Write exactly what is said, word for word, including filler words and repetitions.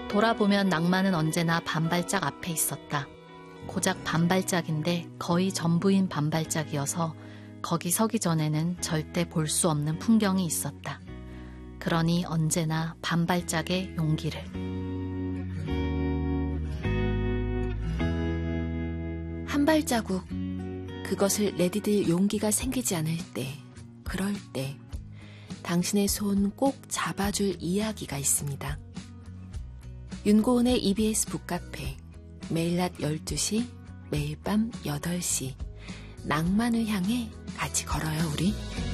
돌아보면 낭만은 언제나 반발짝 앞에 있었다. 고작 반발짝인데 거의 전부인 반발짝이어서 거기 서기 전에는 절대 볼 수 없는 풍경이 있었다. 그러니 언제나 반발짝의 용기를. 한 발자국, 그것을 내디딜 용기가 생기지 않을 때, 그럴 때 당신의 손 꼭 잡아줄 이야기가 있습니다. 윤고은의 이비에스 북카페, 매일 낮 열두 시, 매일 밤 여덟 시, 낭만을 향해 같이 걸어요 우리.